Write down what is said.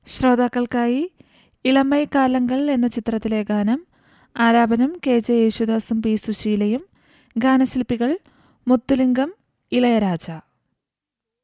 ശ്രോതാക്കൾക്കായി ഇളമൈ കാലങ്ങൾ എന്ന ചിത്രത്തിലെ ഗാനം. ആലാപനം KJ യേശുദാസും P സുശീലയും. ഗാനശില്പികൾ മുത്തുലിംഗം, ഇളയരാജ.